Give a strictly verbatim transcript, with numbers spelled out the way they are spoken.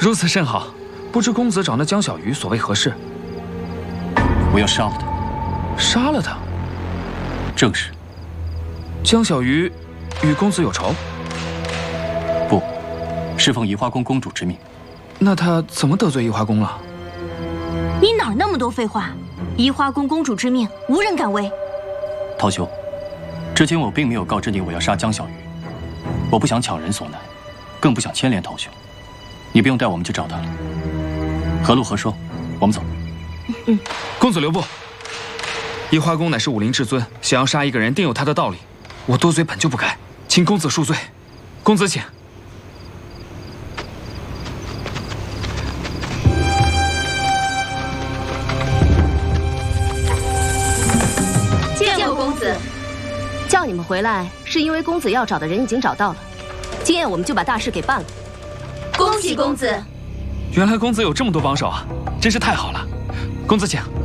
如此甚好，不知公子找那江小鱼所为何事？ 我要杀了他。 杀了他？ 正是。 江小鱼与公子有仇？ 不，是奉移花宫公主之命。 那他怎么得罪移花宫了？ 你哪儿那么多废话？移花宫公主之命，无人敢违。 陶兄，之前我并没有告知你我要杀江小鱼，我不想强人所难，更不想牵连陶兄。你不用带我们去找他了。何路何说？我们走。 嗯， 公子留步。移花宫乃是武林至尊，想要杀一个人，定有他的道理。我多嘴本就不该，请公子恕罪。公子请。 见过公子。叫你们回来，是因为公子要找的人已经找到了，今夜我们就把大事给办了。 恭喜公子！ 原来公子有这么多帮手啊，真是太好了。公子请。